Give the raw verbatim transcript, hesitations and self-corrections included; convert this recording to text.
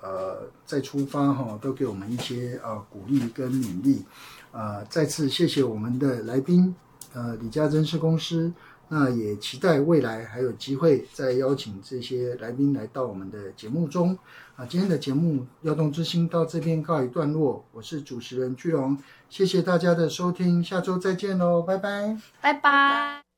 呃再出发哈，都给我们一些呃鼓励跟勉励。呃，再次谢谢我们的来宾，呃，李家珍施工师。那也期待未来还有机会再邀请这些来宾来到我们的节目中。啊，今天的节目《耀动之星》到这边告一段落，我是主持人居龙，谢谢大家的收听，下周再见喽，拜拜， 拜拜。